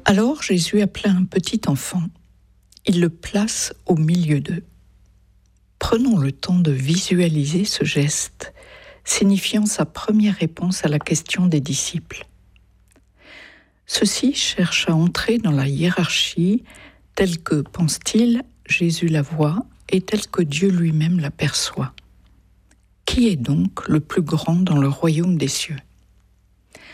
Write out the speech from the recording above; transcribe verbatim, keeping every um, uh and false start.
Alors Jésus appela un petit enfant. Il le place au milieu d'eux. Prenons le temps de visualiser ce geste, signifiant sa première réponse à la question des disciples. Ceux-ci cherchent à entrer dans la hiérarchie telle que, pense-t-il, Jésus la voit et telle que Dieu lui-même l'aperçoit. Qui est donc le plus grand dans le royaume des cieux ?